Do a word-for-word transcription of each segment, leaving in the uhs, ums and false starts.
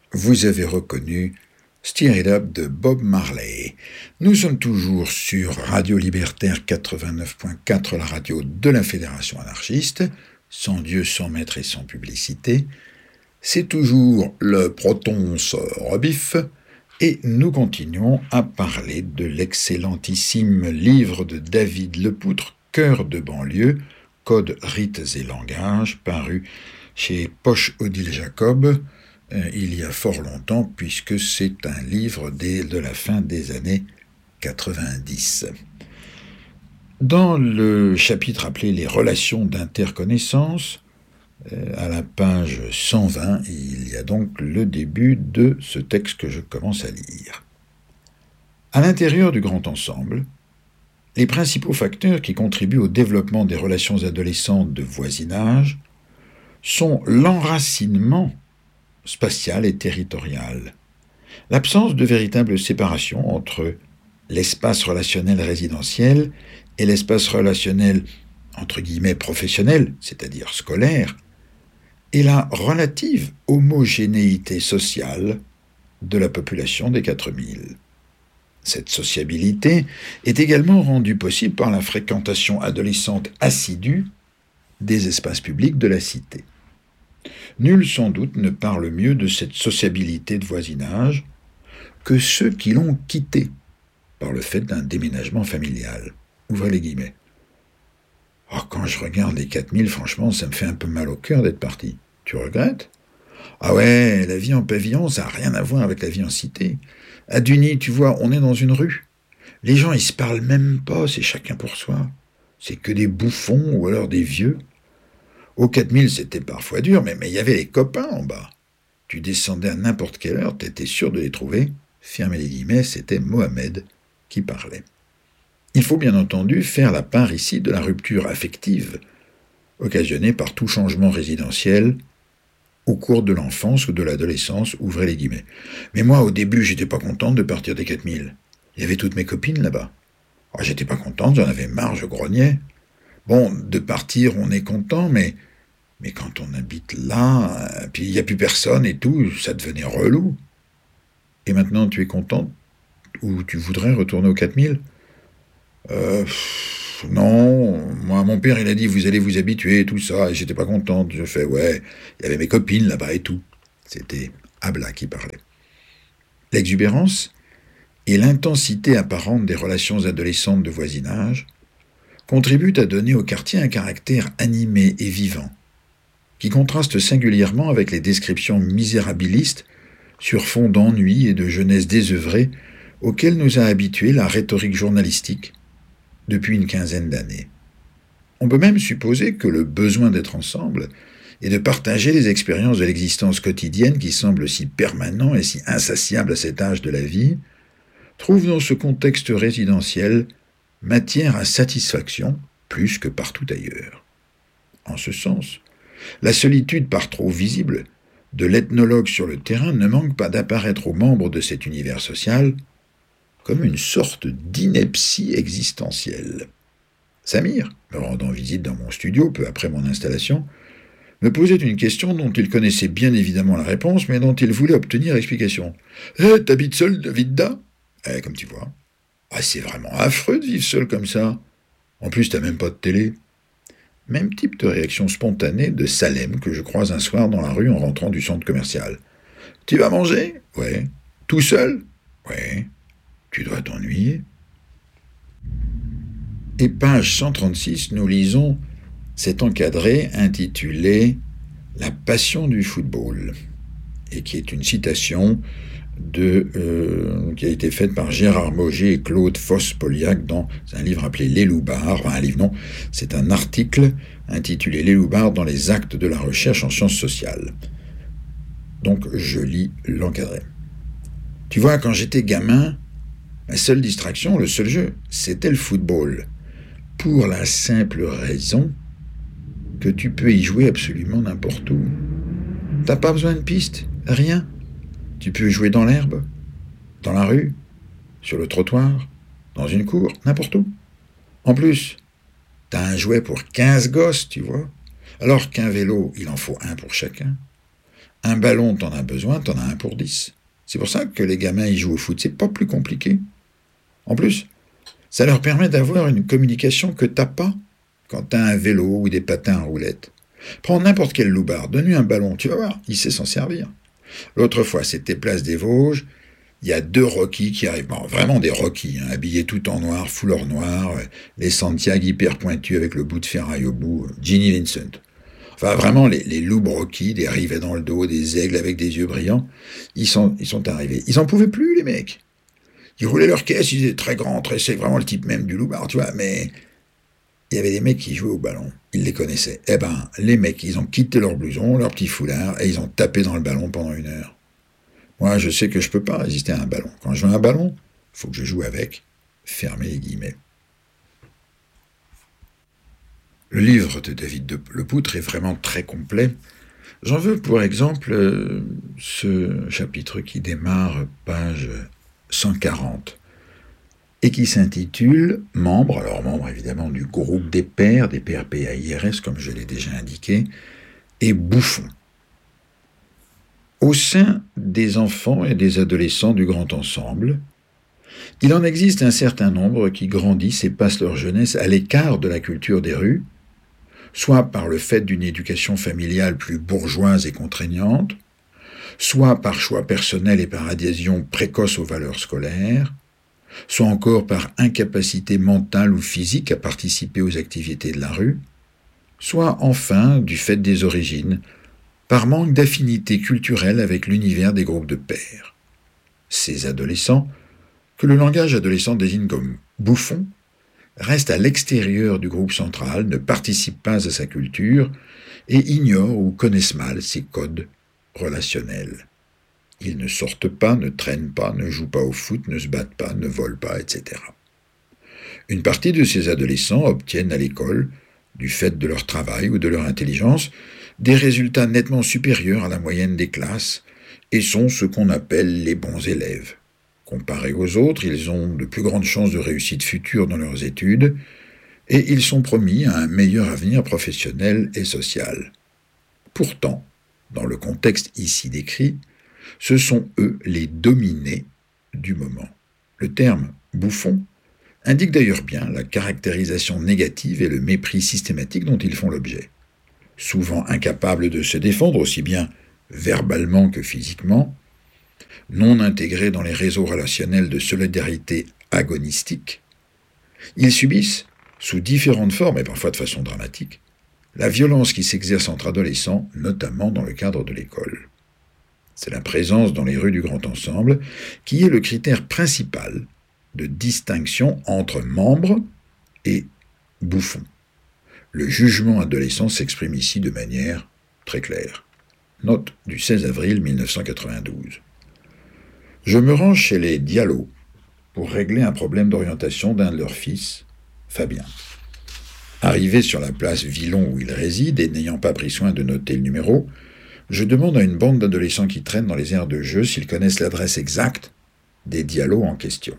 Vous avez reconnu Stir It Up de Bob Marley. Nous sommes toujours sur Radio Libertaire quatre-vingt-neuf point quatre, la radio de la Fédération anarchiste, sans Dieu, sans maître et sans publicité. C'est toujours le Protonce Rebif, et nous continuons à parler de l'excellentissime livre de David Lepoutre, Cœur de banlieue, Codes, rites et langages, paru chez Poche-Odile Jacob, euh, il y a fort longtemps, puisque c'est un livre des, de la fin des années quatre-vingt-dix. Dans le chapitre appelé « Les relations d'interconnaissance », euh, à la page cent vingt, il y a donc le début de ce texte que je commence à lire. À l'intérieur du grand ensemble, les principaux facteurs qui contribuent au développement des relations adolescentes de voisinage sont l'enracinement spatial et territorial, l'absence de véritable séparation entre l'espace relationnel résidentiel et l'espace relationnel entre guillemets professionnel, c'est-à-dire scolaire, et la relative homogénéité sociale de la population des quatre mille. Cette sociabilité est également rendue possible par la fréquentation adolescente assidue des espaces publics de la cité. Nul sans doute ne parle mieux de cette sociabilité de voisinage que ceux qui l'ont quittée par le fait d'un déménagement familial. Ouvrez les guillemets. Oh, quand je regarde les quatre mille, franchement, ça me fait un peu mal au cœur d'être parti. Tu regrettes ? Ah ouais, la vie en pavillon, ça n'a rien à voir avec la vie en cité. À Duny, tu vois, on est dans une rue. Les gens, ils se parlent même pas, c'est chacun pour soi. C'est que des bouffons ou alors des vieux. Aux quatre mille, c'était parfois dur, mais il y avait les copains en bas. Tu descendais à n'importe quelle heure, t'étais sûr de les trouver. Fermez les guillemets, c'était Mohamed qui parlait. Il faut bien entendu faire la part ici de la rupture affective, occasionnée par tout changement résidentiel au cours de l'enfance ou de l'adolescence, ouvrez les guillemets. Mais moi, au début, j'étais pas contente de partir des quatre mille. Il y avait toutes mes copines là-bas. Oh, j'étais pas contente, j'en avais marre, je grognais. Bon, de partir, on est content, mais, mais quand on habite là, puis il n'y a plus personne et tout, ça devenait relou. Et maintenant, tu es contente ou tu voudrais retourner aux quatre mille ? Euh, non, moi, mon père, il a dit, vous allez vous habituer, tout ça, et j'étais pas contente. Je fais, ouais, il y avait mes copines là-bas et tout. C'était Abla qui parlait. L'exubérance et l'intensité apparente des relations adolescentes de voisinage contribuent à donner au quartier un caractère animé et vivant, qui contraste singulièrement avec les descriptions misérabilistes sur fond d'ennui et de jeunesse désœuvrée auxquelles nous a habitués la rhétorique journalistique depuis une quinzaine d'années. On peut même supposer que le besoin d'être ensemble et de partager les expériences de l'existence quotidienne qui semblent si permanent et si insatiable à cet âge de la vie, trouve dans ce contexte résidentiel matière à satisfaction plus que partout ailleurs. En ce sens, la solitude par trop visible de l'ethnologue sur le terrain ne manque pas d'apparaître aux membres de cet univers social comme une sorte d'ineptie existentielle. Samir, me rendant visite dans mon studio peu après mon installation, me posait une question dont il connaissait bien évidemment la réponse, mais dont il voulait obtenir explication. « Eh, t'habites seul, Davidda ?»« Eh, comme tu vois. »« Ah, c'est vraiment affreux de vivre seul comme ça. En plus, t'as même pas de télé. » Même type de réaction spontanée de Salem que je croise un soir dans la rue en rentrant du centre commercial. « Tu vas manger ? » ?»« Ouais. »« Tout seul ? » ?»« Ouais. » « Tu dois t'ennuyer. » Et page cent trente-six, nous lisons cet encadré intitulé « La passion du football » et qui est une citation de, euh, qui a été faite par Gérard Mauger et Claude Fosse-Poliac dans un livre appelé « Les Loupards ». Enfin, un livre, non, c'est un article intitulé « Les Loupards dans les actes de la recherche en sciences sociales ». Donc, je lis l'encadré. « Tu vois, quand j'étais gamin, ma seule distraction, le seul jeu, c'était le football. Pour la simple raison que tu peux y jouer absolument n'importe où. T'as pas besoin de piste, rien. Tu peux jouer dans l'herbe, dans la rue, sur le trottoir, dans une cour, n'importe où. En plus, t'as un jouet pour quinze gosses, tu vois. Alors qu'un vélo, il en faut un pour chacun. Un ballon, t'en as besoin, t'en as un pour dix. C'est pour ça que les gamins ils jouent au foot, c'est pas plus compliqué. En plus, ça leur permet d'avoir une communication que t'as pas quand t'as un vélo ou des patins à roulettes. Prends n'importe quel loupard, donne-lui un ballon, tu vas voir, il sait s'en servir. L'autre fois, c'était Place des Vosges, il y a deux Rockies qui arrivent, bon, vraiment des Rockies, hein, habillés tout en noir, foulard noir, les Santiago hyper pointus avec le bout de ferraille au bout, Ginny Vincent. Enfin, vraiment, les, les loups Rockies, des rivets dans le dos, des aigles avec des yeux brillants, ils sont, ils sont arrivés. Ils en pouvaient plus, les mecs. Ils roulaient leur caisse, ils étaient très grands, très secs, vraiment le type même du loupard, tu vois, mais il y avait des mecs qui jouaient au ballon, ils les connaissaient. Eh ben, les mecs, ils ont quitté leur blouson, leur petit foulard, et ils ont tapé dans le ballon pendant une heure. Moi, je sais que je peux pas résister à un ballon. Quand je veux un ballon, il faut que je joue avec. Fermez les guillemets. Le livre de David de Lepoutre est vraiment très complet. J'en veux pour exemple ce chapitre qui démarre page cent quarante et qui s'intitule « Membres », alors membres évidemment du groupe des pairs, des P R P A I R S comme je l'ai déjà indiqué, et bouffons. Au sein des enfants et des adolescents du grand ensemble, il en existe un certain nombre qui grandissent et passent leur jeunesse à l'écart de la culture des rues, soit par le fait d'une éducation familiale plus bourgeoise et contraignante, soit par choix personnel et par adhésion précoce aux valeurs scolaires, soit encore par incapacité mentale ou physique à participer aux activités de la rue, soit enfin du fait des origines, par manque d'affinité culturelle avec l'univers des groupes de pairs. Ces adolescents, que le langage adolescent désigne comme bouffons, restent à l'extérieur du groupe central, ne participent pas à sa culture et ignorent ou connaissent mal ses codes relationnels. Ils ne sortent pas, ne traînent pas, ne jouent pas au foot, ne se battent pas, ne volent pas, et cetera. Une partie de ces adolescents obtiennent à l'école, du fait de leur travail ou de leur intelligence, des résultats nettement supérieurs à la moyenne des classes et sont ce qu'on appelle les bons élèves. Comparés aux autres, ils ont de plus grandes chances de réussite future dans leurs études et ils sont promis à un meilleur avenir professionnel et social. Pourtant, dans le contexte ici décrit, ce sont eux les dominés du moment. Le terme « bouffon » indique d'ailleurs bien la caractérisation négative et le mépris systématique dont ils font l'objet. Souvent incapables de se défendre aussi bien verbalement que physiquement, non intégrés dans les réseaux relationnels de solidarité agonistique, ils subissent, sous différentes formes et parfois de façon dramatique, la violence qui s'exerce entre adolescents, notamment dans le cadre de l'école. C'est la présence dans les rues du grand ensemble qui est le critère principal de distinction entre membres et bouffons. Le jugement adolescent s'exprime ici de manière très claire. Note du seize avril mille neuf cent quatre-vingt-douze. Je me rends chez les Diallo pour régler un problème d'orientation d'un de leurs fils, Fabien. Arrivé sur la place Villon où il réside et n'ayant pas pris soin de noter le numéro, je demande à une bande d'adolescents qui traînent dans les aires de jeu s'ils connaissent l'adresse exacte des Diallo en question.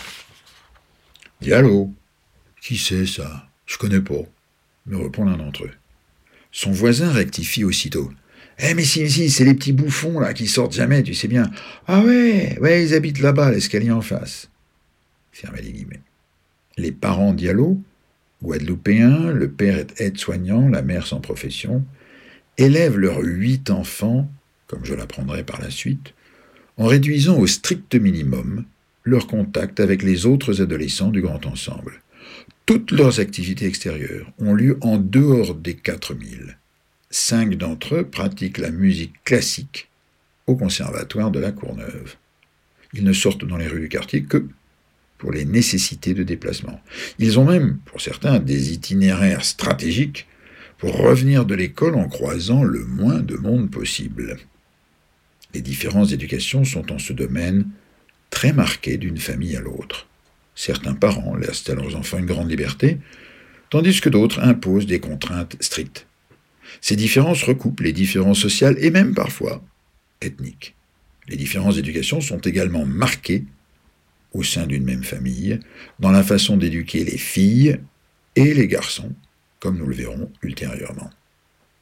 Diallo. Qui c'est ça? Je connais pas, me répond l'un d'entre eux. Son voisin rectifie aussitôt. Eh mais si, si, c'est les petits bouffons là qui sortent jamais, tu sais bien. Ah ouais, ouais, ils habitent là-bas, l'escalier en face. Fermez les guillemets. Les parents Diallo, guadeloupéens, le père est aide-soignant, la mère sans profession, élèvent leurs huit enfants, comme je l'apprendrai par la suite, en réduisant au strict minimum leur contact avec les autres adolescents du grand ensemble. Toutes leurs activités extérieures ont lieu en dehors des quatre mille. Cinq d'entre eux pratiquent la musique classique au conservatoire de la Courneuve. Ils ne sortent dans les rues du quartier que pour les nécessités de déplacement. Ils ont même, pour certains, des itinéraires stratégiques pour revenir de l'école en croisant le moins de monde possible. Les différences d'éducation sont en ce domaine très marquées d'une famille à l'autre. Certains parents laissent à leurs enfants une grande liberté, tandis que d'autres imposent des contraintes strictes. Ces différences recoupent les différences sociales et même parfois ethniques. Les différences d'éducation sont également marquées au sein d'une même famille, dans la façon d'éduquer les filles et les garçons, comme nous le verrons ultérieurement.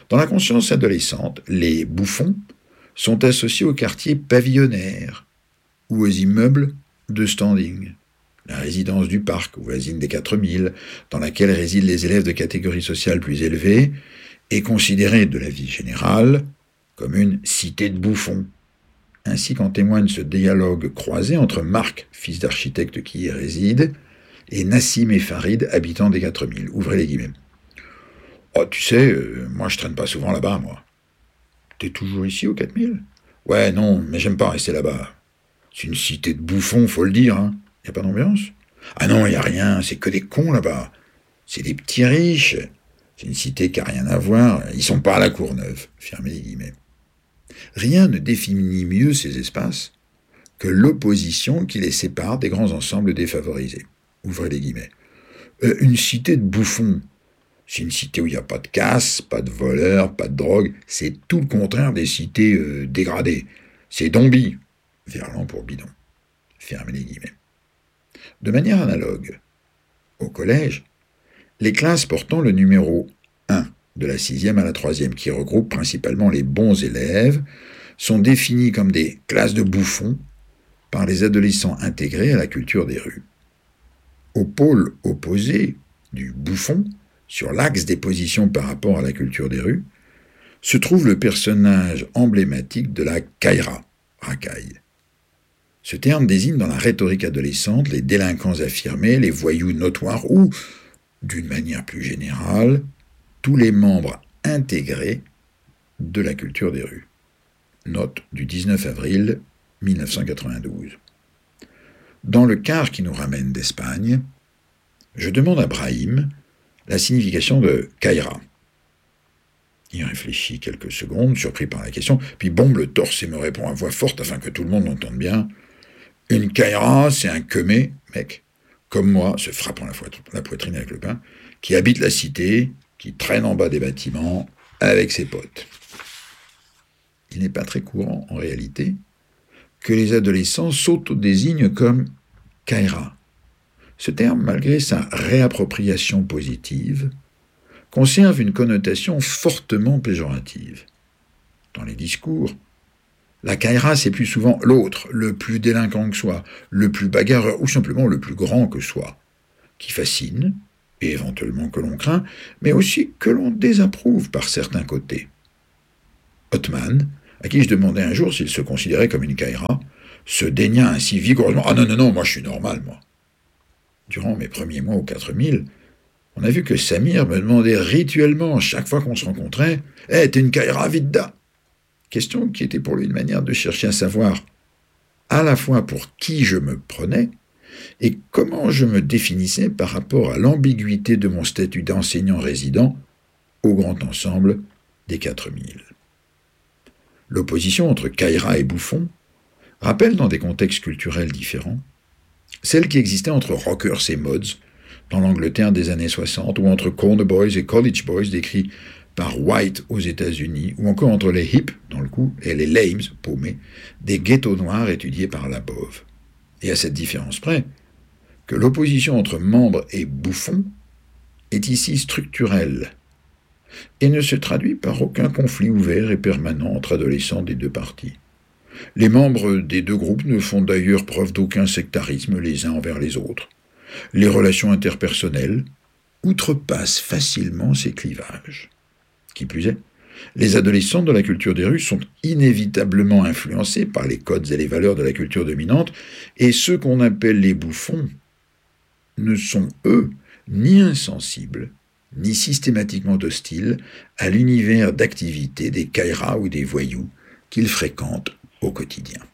Dans la conscience adolescente, les bouffons sont associés aux quartiers pavillonnaires ou aux immeubles de standing. La résidence du parc, voisine des quatre mille, dans laquelle résident les élèves de catégorie sociale plus élevée, est considérée de la vie générale comme une cité de bouffons. Ainsi qu'en témoigne ce dialogue croisé entre Marc, fils d'architecte qui y réside, et Nassim et Farid, habitants des quatre mille. Ouvrez les guillemets. « Oh, tu sais, euh, moi je traîne pas souvent là-bas, moi. »« T'es toujours ici aux quatre mille ? »« Ouais, non, mais j'aime pas rester là-bas. C'est une cité de bouffons, faut le dire, hein. Y a pas d'ambiance ? » ?»« Ah non, y a rien, c'est que des cons là-bas. C'est des petits riches. C'est une cité qui a rien à voir. Ils sont pas à la Courneuve. » Fermez les guillemets. Rien ne définit mieux ces espaces que l'opposition qui les sépare des grands ensembles défavorisés. Ouvrez les guillemets. Euh, une cité de bouffons, c'est une cité où il n'y a pas de casse, pas de voleurs, pas de drogue. C'est tout le contraire des cités euh, dégradées. C'est Dombie, Verlan pour bidon. Fermez les guillemets. De manière analogue, au collège, les classes portant le numéro un de la sixième à la troisième, qui regroupent principalement les bons élèves, sont définies comme des classes de bouffons par les adolescents intégrés à la culture des rues. Au pôle opposé du bouffon, sur l'axe des positions par rapport à la culture des rues, se trouve le personnage emblématique de la caïra, racaille. Ce terme désigne dans la rhétorique adolescente les délinquants affirmés, les voyous notoires ou, d'une manière plus générale, tous les membres intégrés de la culture des rues. Note du dix-neuf avril mille neuf cent quatre-vingt-douze. Dans le quart qui nous ramène d'Espagne, je demande à Brahim la signification de caïra. Il réfléchit quelques secondes, surpris par la question, puis bombe le torse et me répond à voix forte afin que tout le monde l'entende bien. Une caïra, c'est un queumé, mec, comme moi, se frappant la, la poitrine avec le pain, qui habite la cité, qui traîne en bas des bâtiments avec ses potes. Il n'est pas très courant, en réalité, que les adolescents s'autodésignent comme caïra. Ce terme, malgré sa réappropriation positive, conserve une connotation fortement péjorative. Dans les discours, la caïra, c'est plus souvent l'autre, le plus délinquant que soi, le plus bagarreur ou simplement le plus grand que soi, qui fascine, et éventuellement que l'on craint, mais aussi que l'on désapprouve par certains côtés. Othman, à qui je demandais un jour s'il se considérait comme une caïra, se daigna ainsi vigoureusement « Ah non, non, non, moi je suis normal, moi ». Durant mes premiers mois aux quatre mille, on a vu que Samir me demandait rituellement, chaque fois qu'on se rencontrait, « Eh, t'es une caïra, vidda ?» Question qui était pour lui une manière de chercher à savoir à la fois pour qui je me prenais et comment je me définissais par rapport à l'ambiguïté de mon statut d'enseignant résident au grand ensemble des quatre mille. L'opposition entre caïra et bouffon rappelle dans des contextes culturels différents celle qui existait entre rockers et mods dans l'Angleterre des années soixante, ou entre corner boys et college boys décrits par White aux États-Unis, ou encore entre les hip, dans le coup, et les lames, paumés, des ghettos noirs étudiés par Labov. Et à cette différence près, que l'opposition entre membres et bouffons est ici structurelle, et ne se traduit par aucun conflit ouvert et permanent entre adolescents des deux parties. Les membres des deux groupes ne font d'ailleurs preuve d'aucun sectarisme les uns envers les autres. Les relations interpersonnelles outrepassent facilement ces clivages. Qui plus est, les adolescents de la culture des rues sont inévitablement influencés par les codes et les valeurs de la culture dominante, et ceux qu'on appelle les bouffons ne sont, eux, ni insensibles, ni systématiquement hostiles à l'univers d'activité des caïras ou des voyous qu'ils fréquentent au quotidien.